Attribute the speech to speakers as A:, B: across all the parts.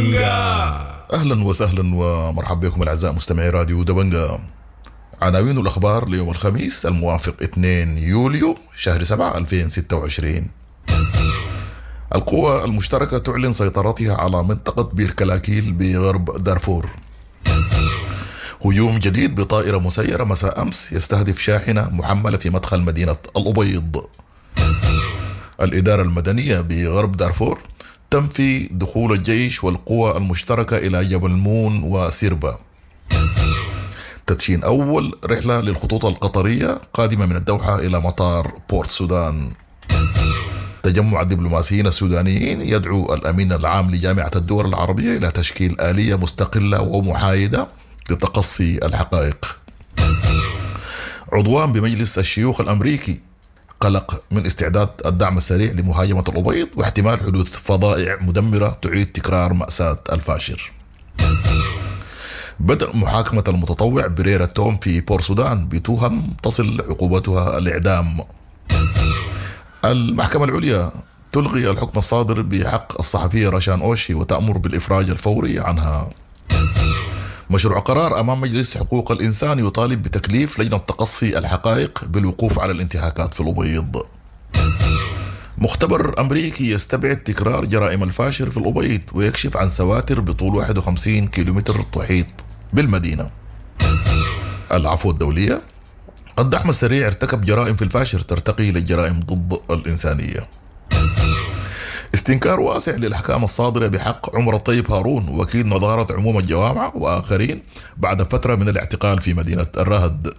A: دبنجا.
B: أهلا وسهلا ومرحبا بكم الأعزاء مستمعي راديو دبنجا. عناوين الأخبار ليوم الخميس الموافق 2 يوليو شهر 7 2026. القوى المشتركة تعلن سيطرتها على منطقة بير كلاكيل بغرب دارفور. هجوم جديد بطائرة مسيرة مساء أمس يستهدف شاحنة محملة في مدخل مدينة الأبيض. الإدارة المدنية بغرب دارفور تنفي دخول الجيش والقوى المشتركة إلى جبل مون وسيربا. تدشين أول رحلة للخطوط القطرية قادمة من الدوحة إلى مطار بورت سودان. تجمع الدبلوماسيين السودانيين يدعو الأمين العام لجامعة الدول العربية إلى تشكيل آلية مستقلة ومحايدة لتقصي الحقائق. عضوان بمجلس الشيوخ الأمريكي قلق من استعداد الدعم السريع لمهاجمة الأبيض واحتمال حدوث فظائع مدمرة تعيد تكرار مأساة الفاشر. بدء محاكمة المتطوع بريرة توم في بور سودان بتهم تصل عقوبتها الإعدام. المحكمة العليا تلغي الحكم الصادر بحق الصحفية رشان أوشي وتأمر بالإفراج الفوري عنها. مشروع قرار أمام مجلس حقوق الإنسان يطالب بتكليف لجنة تقصي الحقائق بالوقوف على الانتهاكات في الأبيض. مختبر أمريكي يستبعد تكرار جرائم الفاشر في الأبيض ويكشف عن سواتر بطول 51 كيلومتر تحيط بالمدينة. العفو الدولية. الدعم السريع ارتكب جرائم في الفاشر ترتقي للجرائم ضد الإنسانية. استنكار واسع للأحكام الصادرة بحق عمر الطيب هارون وكيل نظارة عموم الجوامع وآخرين بعد فترة من الاعتقال في مدينة الرهد.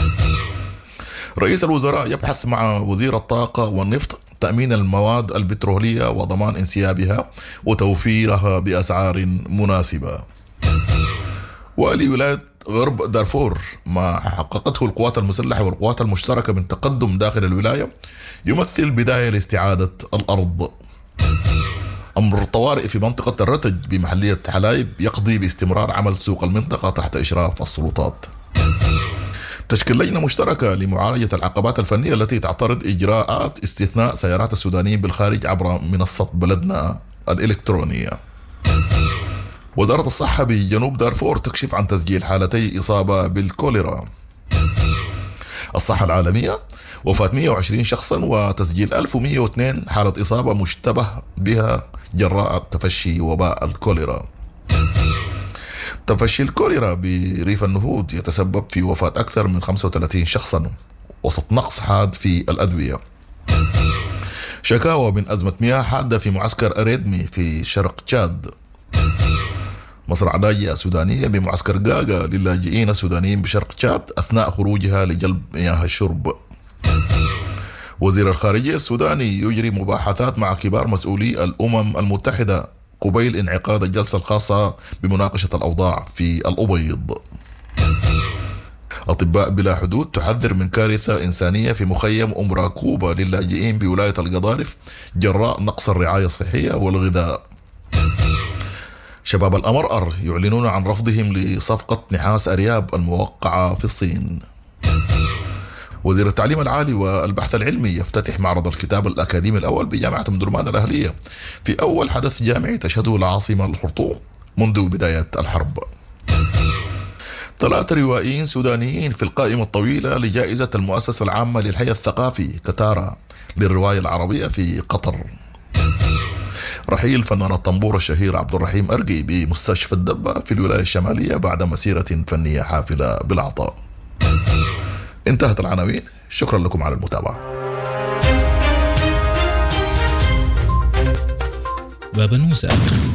B: رئيس الوزراء يبحث مع وزير الطاقة والنفط تأمين المواد البترولية وضمان انسيابها وتوفيرها بأسعار مناسبة. ولولاية غرب دارفور ما حققته القوات المسلحة والقوات المشتركة من تقدم داخل الولاية يمثل بداية لاستعادة الأرض. أمر طوارئ في منطقة الرتج بمحلية حلايب يقضي باستمرار عمل سوق المنطقة تحت إشراف السلطات. تشكيل لجنة مشتركة لمعالجة العقبات الفنية التي تعترض إجراءات استثناء سيارات السودانيين بالخارج عبر منصة بلدنا الإلكترونية. وزارة الصحة بجنوب دارفور تكشف عن تسجيل حالتي إصابة بالكوليرا. الصحة العالمية وفاة 120 شخصا وتسجيل 1102 حالة إصابة مشتبه بها جراء تفشي وباء الكوليرا. تفشي الكوليرا بريف النهود يتسبب في وفاة أكثر من 35 شخصا وسط نقص حاد في الأدوية. شكاوى من أزمة مياه حادة في معسكر أريدمي في شرق تشاد. مصرع لاجئة سودانية بمعسكر قاقا للاجئين السودانيين بشرق تشاد أثناء خروجها لجلب مياه الشرب. وزير الخارجية السوداني يجري مباحثات مع كبار مسؤولي الأمم المتحدة قبيل انعقاد الجلسة الخاصة بمناقشة الأوضاع في الأبيض. أطباء بلا حدود تحذر من كارثة إنسانية في مخيم أم راكوبة للاجئين بولاية القضارف جراء نقص الرعاية الصحية والغذاء. شباب الأمرأر يعلنون عن رفضهم لصفقة نحاس أرياب الموقعة في الصين. وزير التعليم العالي والبحث العلمي يفتتح معرض الكتاب الأكاديمي الأول بجامعة مدرمان الأهلية في أول حدث جامعي تشهده العاصمة الخرطوم منذ بداية الحرب. 3 روائيين سودانيين في القائمة الطويلة لجائزة المؤسسة العامة للحي الثقافي كتارا للرواية العربية في قطر. رحيل فنان الطنبور الشهير عبد الرحيم أرقي بمستشفى الدبة في الولاية الشمالية بعد مسيرة فنية حافلة بالعطاء. انتهت العناوين. شكرا لكم على المتابعة.
A: باب نوسة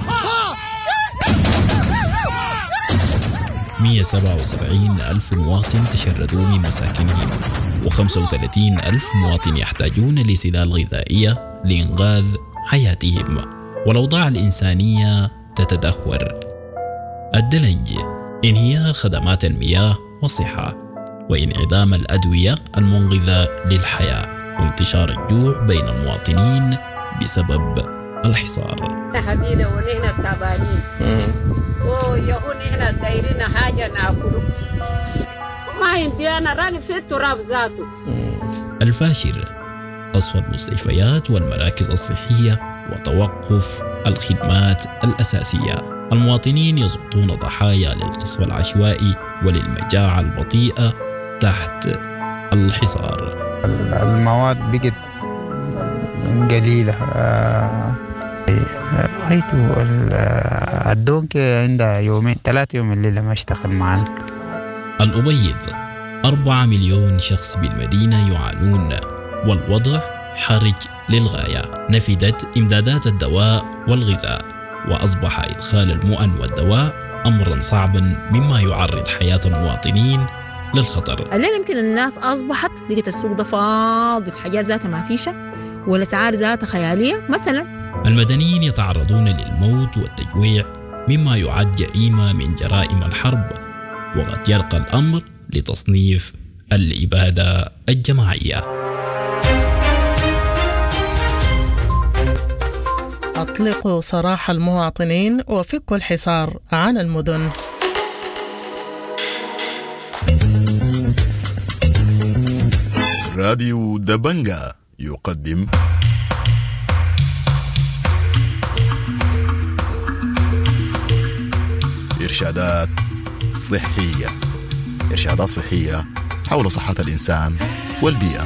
A: 177 ألف مواطن تشردوا من مساكنهم و35 ألف مواطن يحتاجون لسلال غذائية لإنقاذ حياتهم، والأوضاع الإنسانية تتدهور. الدلنج، انهيار خدمات المياه والصحة، وانعدام الأدوية المنقذة للحياة، وانتشار الجوع بين المواطنين بسبب الحصار.
C: هدينا ونحن تعبانين ويهون احنا دايرين حاجة ناكله ما يمدينا راني في التراب ذاته.
A: الفاشر، قصف المستشفيات والمراكز الصحية وتوقف الخدمات الأساسية. المواطنين يسقطون ضحايا للقصف العشوائي وللمجاعة البطيئة تحت الحصار.
D: المواد بقت قليلة. رأيته الدونك عندها يومين 3 يوم الليلة ما اشتغل معنا.
A: الأبيض 4 مليون شخص بالمدينة يعانون والوضع حرج للغاية. نفدت إمدادات الدواء والغذاء وأصبح إدخال المؤن والدواء أمرا صعبا مما يعرض حياة المواطنين للخطر.
E: الليل يمكن الناس أصبحت لقيت السوق ده فاضي، الحاجات ذاتها ما فيشة والأسعار ذاتها خيالية. مثلا
A: المدنيين يتعرضون للموت والتجويع مما يعد جريمة من جرائم الحرب، وقد يرقى الأمر لتصنيف الإبادة الجماعية.
F: أطلقوا سراح المواطنين وفكوا الحصار عن المدن.
G: راديو دبنجا يقدم إرشادات صحية. إرشادات صحية حول صحة الإنسان والبيئة.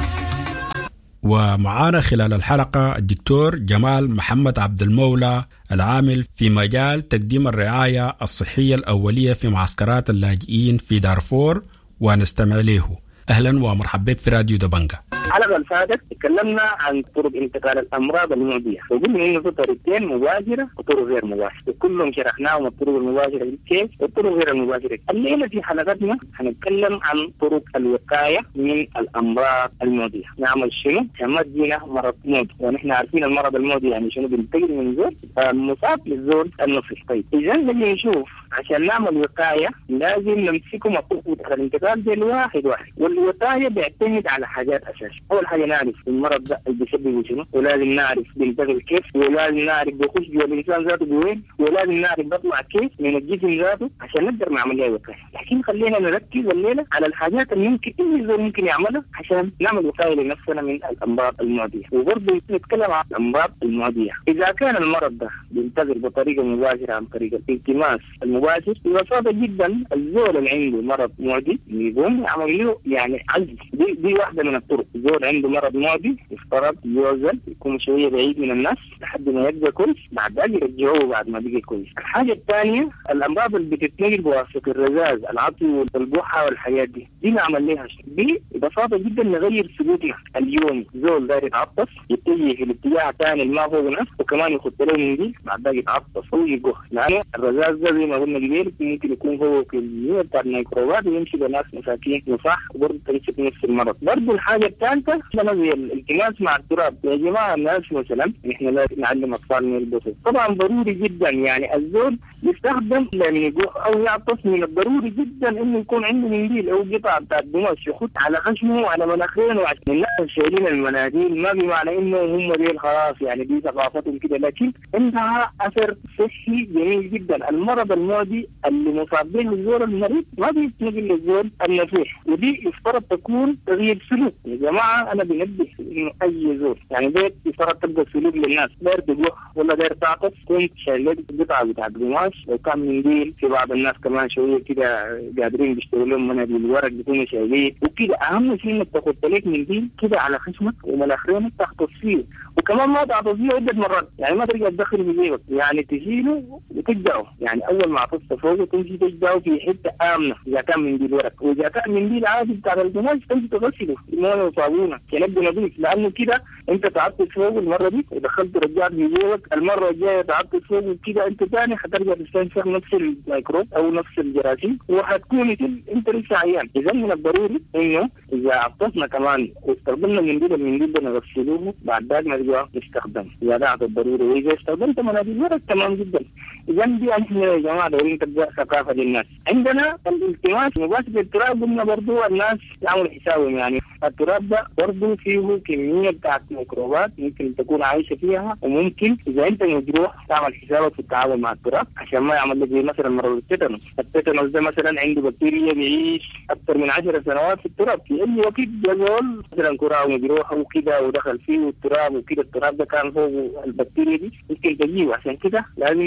H: ومعانا خلال الحلقة الدكتور جمال محمد عبد المولى، العامل في مجال تقديم الرعاية الصحية الأولية في معسكرات اللاجئين في دارفور، ونستمع له. أهلا ومرحبا في راديو دبنجا.
I: الحلقة اللي فاتت تكلمنا عن طرق انتقال الأمراض المعدية، وقلنا إنه في طريقتين مباشرة وطرق غير مباشرة، وكلهم شرحناهم الطرق المباشرة كيف والطرق غير المباشرة. الليلة في حلقتنا هنتكلم عن طرق الوقاية من الأمراض المعدية. نعمل شنو؟ كما تجينا مرض معدي، ونحن عارفين المرض المعدي يعني شنو، بينتقل من زول مصاب للزول النصفي. طيب إذا نجي نشوف عشان نعمل وقاية لازم نمسكهم الطرق الانتقال دي واحد واحد، والوقاية بيعتمد على حاجات أساسية. أول حاجة نعرف المرض ده اللي بيسببه شنو، ولازم نعرف بينتقل كيف، ولازم نعرف بيخش جوا الإنسان ذاته بوين، ولازم نعرف بيطلع كيف من الجسم ذاته عشان نقدر نعمل لها وقاية. لكن خلينا نركز الليلة على الحاجات اللي ممكن أي زول ممكن يعملها عشان نعمل وقاية لنفسنا من الأمراض المعدية. وبرضه نتكلم عن الأمراض المعدية. إذا كان المرض ده بينتقل بطريقة مباشرة عن طريق الالتماس المباشر، ببساطة جدا الزول اللي عنده مرض معدي يقوم يعمل له يعني عزل. دي واحدة من الطرق. زول عنده مرض معدي يفترض يوزن، يكون شوية بعيد من الناس لحد ما يبقى كويس، بعد ذلك يرجعوه بعد ما بقى كويس. الحاجة الثانية الأمراض اللي بتتنقل بواسطة الرذاذ، العطي والبحة والحاجات دي نعمل لها دي ببساطة جدا نغير سلوكنا اليومي. زول داير يتعطس يتجه في الاتجاه الثاني اللي ما فوق نفسه، وكمان يخط له من دي بعد ذلك يتعطس ويقه، لأنه الرذاذ ده زي ما قلنا قبل ممكن يكون هو كمية بتاع الميكروبات ويمشي لناس مساكين وصح، وبرضه تكتشف نفس المرض. برضه الحاجة الثالثة زي الالتماس مع التراب. يا جماعة الناس مثلا نحن لازم نعلم أطفالنا يلبسوا، طبعا ضروري جدا يعني الزول يستخدم لما يقوح أو يعطس من الضروري جدا إنه يكون عنده منديل أو قطعة بتاع قماش يخط على خشمه وعلى مناخيره. عشان الناس شايلين المناديل ما بمعنى إنه هم ديل خلاص يعني دي ثقافتهم كده، لكن عندها أثر صحي جميل جدا. المرض المعدي اللي مصاب به الزول المريض ما بيتنقل للزول النزيح، ودي يفترض تكون تغيير سلوك. يا جماعة أنا بنبه إنه أي زول يعني ده يفترض تبقى سلوك للناس، داير تقوح ولا داير تعطس كنت شايلين قطعة بتاع قماش، لو كان منديل في بعض الناس كمان شوية كده قادرين بيشتغلوا لهم مناديل الورق بيكونوا شايلين وكده. أهم شيء إنك تاخد لك منديل كده على خشمك ومناخيرك تغطس فيه، وكمان ما تعطس فيه عدة مرات، يعني ما ترجع تدخل في جيبك، يعني تشيله وتجدعه، يعني أول ما عطست فوقه تمشي تجدعه في حتة آمنة إذا كان منديل ورق، وإذا كان منديل عادي بتاع القماش تمشي تغسله بمويه وصابونة يبقى نظيف، لأنه كده أنت تعطس فوقه المرة دي ودخلت رجعت في جيبك، المرة الجاية تعطس فوقه كده أنت ثاني حترجع تستنشق نفس الميكروب أو نفس الجراثيم وحتكون أنت لسه عيان. إذا من الضروري إنه إذا عطسنا كمان واستخدمنا المنديل ده نغسلوه بعد ذلك نرجع نستخدمه، إذا ده الضروري. وإذا استخدمت مناديل ورق تمام جدا. إذا دي احنا يا جماعة دايرين تبدأ ثقافة للناس. عندنا الالتماس مباشر التراب، قلنا برضو الناس يعملوا حسابهم، يعني التراب ده برضو فيه كمية بتاعت ميكروبات ممكن تكون عايشة فيها، وممكن إذا أنت مجروح تعمل حسابك في التعامل مع التراب عشان ما يعمل لك زي مثلا مرض التيتانوس. التيتانوس ده مثلا عنده بكتيريا بيعيش أكثر من 10 سنوات في التراب، في أي وقت جزول مثلا كرة مجروحة وكده ودخل فيه التراب وكده، التراب ده كان فوق البكتيريا دي ممكن تجيه، عشان كده لازم نعمل حساب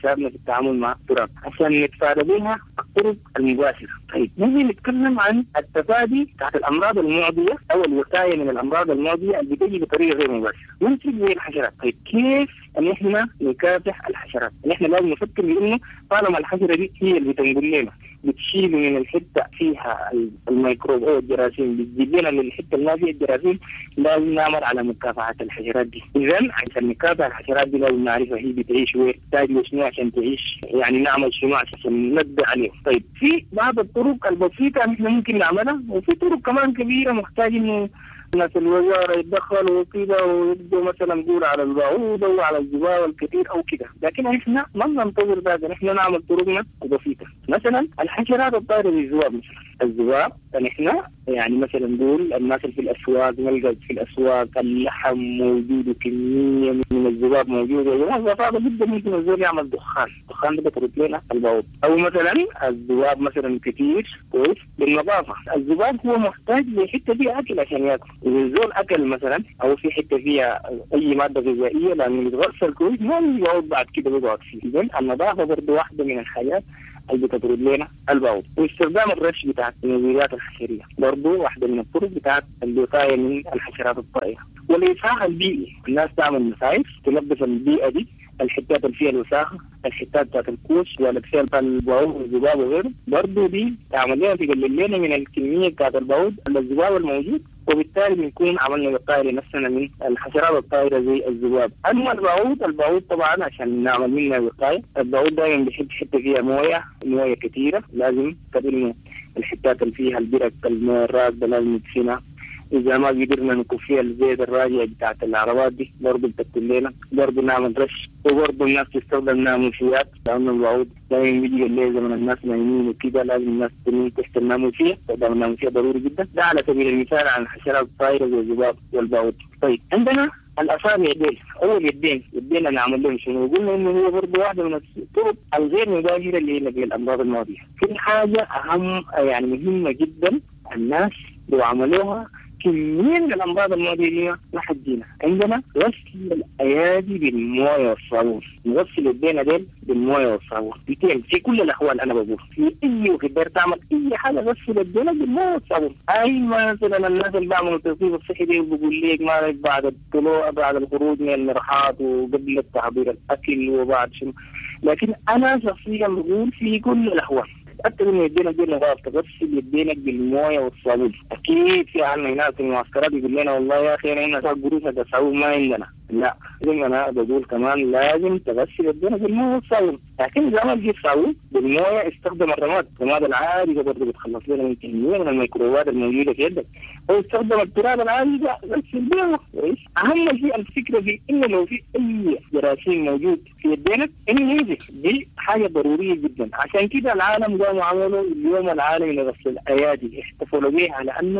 I: اكتسابنا في التعامل مع التراب عشان نتفادى بها الطرق المباشرة. طيب نجي نتكلم عن التفادي تحت الأمراض المعدية أو الوقاية من الأمراض المعدية اللي بتجي بطريقة غير مباشرة ممكن زي الحشرات. طيب كيف أن إحنا نكافح الحشرات؟ إحنا لازم نفكر بأنه طالما الحشرة دي هي اللي بتنقل لنا بتشيل من الحتة فيها الميكروب أو الجراثيم بتجيب لنا للحتة اللي ما فيها الجراثيم، لازم نعمل على مكافحة الحشرات دي. إذا عشان نكافح الحشرات دي لازم نعرفها هي بتعيش وين، تحتاج شنو عشان تعيش، يعني نعمل شنو عشان ننبه عليه. طيب في بعض الطرق البسيطة إحنا ممكن نعملها، وفي طرق كمان كبيرة محتاج إنه الناس الوزارة يتدخلوا وكذا ويبدوا مثلا نقول على البعوض أو على الذباب الكثير أو كذا، لكن إحنا ما ننتظر ذلك، إحنا نعمل طرقنا البسيطة. مثلا الحشرات الطائرة زي الذباب، مثلا الذباب إحنا يعني مثلا نقول الناس اللي في الأسواق نلقى في الأسواق اللحم موجود وكمية من الذباب موجودة، صعبة جدا ممكن الزول يعمل دخان ده بترد لنا البعوض. أو مثلا الذباب مثلا كثير كويس بالنظافة، الذباب هو محتاج لحتة فيها أكل عشان يأكل، إذا الزول أكل مثلا أو في حتة فيها أي مادة غذائية لأنه يتغسل كويس ما يقعد بعد كده بيقعد فيه. إذن النظافة برضه واحدة من الحاجات اللي بتطرد لنا البعوض. واستخدام الرش بتاعت المبيدات الحشرية برضه واحدة من الطرق بتاعت الوقاية من الحشرات الطائرة. والإصلاح البيئي، الناس تعمل مساعف تنظف البيئة دي، الحتات اللي فيها الوساخة، الحتات بتاعت الكوش والأكسيال بتاع البعوض والذباب وغيره، برضه دي تعمل لنا تقلل لنا من الكمية بتاعت البعوض الذباب الموجود، وبالتالي بنكون عملنا وقاية لنفسنا من الحشرات الطائرة زي الذباب. أما البعوض طبعا عشان نعمل منها وقاية، البعوض دائما بيحب حتة فيها موية كثيرة، لازم تبنوا الحتات اللي فيها البرك الموية الراكدة لازم ندفنها. إذا ما قدرنا نكون فيها الزيت الراجع بتاعت العربات دي برضه بتكون لنا، برضه نعمل رش. وبرضه الناس تستخدم ناموسيات، لأن البعوض دائما بيجي الليل زمن الناس نايمين وكده لازم الناس تنام تحت الناموسية، استخدام الناموسية ضروري جدا. ده على سبيل المثال عن الحشرات الطائرة زي الذباب والبعوض. طيب عندنا الأصابع ديل أو اليدين نعمل لهم شنو؟ قلنا إنه هو برضه واحدة من الطرق الغير مباشرة اللي هي الأمراض المعدية. في حاجة أهم يعني مهمة جدا، الناس لو عملوها كمية من الأمراض المعدية دي ما حدينا. عندنا غسل الأيادي بالموية والصابون، نغسل يدينا ديل بالموية والصابون بيتين في كل الأحوال. أنا بقول في أي وقت داير تعمل أي حاجة غسل يدينا بالموية والصابون. أي مثلا الناس اللي بيعملوا التنظيف الصحي دي بقول لك ما بعد الطلوع بعد الخروج من المرحاض وقبل تحضير الأكل وبعد شنو، لكن أنا شخصيا بقول في كل الأحوال تأكد إن يدينا دي نظافة، تغسل يدينك بالموية والصابون. أكيد في عنا هناك في المعسكرات يقول لنا والله يا أخي أنا صار قروشة الصابون ما عندنا، لا لازم أنا بقول كمان لازم تغسل يدينا بالموية والصابون. لكن إذا ما تجيب صابون بالموية استخدم الرماد العادي ده برضه بتخلص لنا من كمية من الميكروبات الموجودة في يدك، أو استخدم التراب العادي ده غسل بيه كويس. أهم شيء الفكرة في إنه لو في أي جراثيم موجود في يدينك إنه ينزل، دي حاجة ضرورية جدا. عشان كده العالم قاموا عملوا اليوم العالمي لغسل الأيادي، احتفلوا به على أنه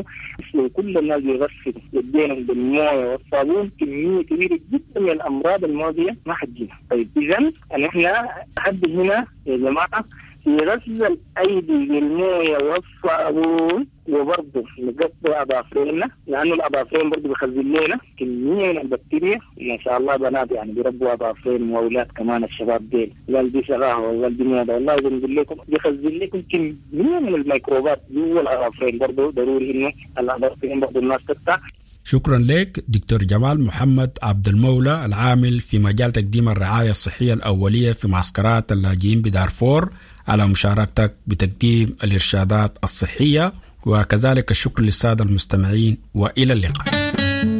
I: كل الناس يغسلوا يدينهم بالموية والصابون كمية كبيرة جدا من الأمراض المعدية ما حدينا. طيب إذن إحنا لحد هنا يا جماعة في غسل الأيدي بالموية والصابون، وبرضه نقطع أظافرنا لأنه الأظافرين برضه بيخزن لنا كمية من البكتيريا. ما شاء الله بنات يعني بيربوا أظافرين وأولاد كمان الشباب ديل، قال دي شغاهة وقال دي موضة، والله بنقول لكم بيخزن لكم كمية من الميكروبات جوا الأظافرين. برضه ضروري إنه الأظافرين برضه الناس تقطع.
H: شكرا لك دكتور جمال محمد عبد المولى، العامل في مجال تقديم الرعاية الصحية الأولية في معسكرات اللاجئين بدارفور، على مشاركتك بتقديم الإرشادات الصحية. وكذلك الشكر للسادة المستمعين، وإلى اللقاء.